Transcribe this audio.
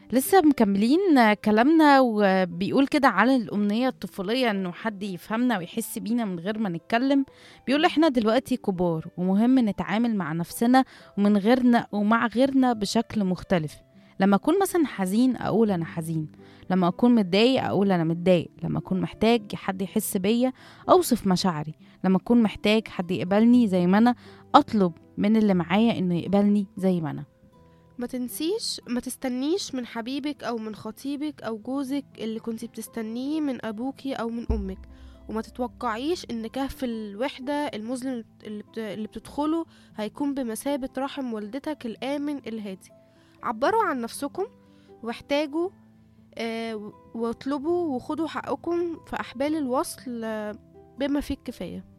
لسه مكملين كلامنا، وبيقول كده على الأمنية الطفولية إنه حد يفهمنا ويحس بينا من غير ما نتكلم. بيقول إحنا دلوقتي كبار ومهم نتعامل مع نفسنا ومن غيرنا ومع غيرنا بشكل مختلف. لما أكون مثلا حزين أقول أنا حزين، لما أكون متضايق أقول أنا متضايق، لما أكون محتاج حد يحس بيا أوصف مشاعري، لما أكون محتاج حد يقبلني زي ما أنا أطلب من اللي معايا إنه يقبلني زي ما أنا. ما تستنيش من حبيبك أو من خطيبك أو جوزك اللي كنتي بتستنيه من أبوكي أو من أمك. وما تتوقعيش إن كهف الوحدة المظلم اللي بتدخله هيكون بمثابة رحم والدتك الآمن الهادي. عبروا عن نفسكم واحتاجوا، واطلبوا وخدوا حقكم في أحبال الوصل، بما فيه الكفاية.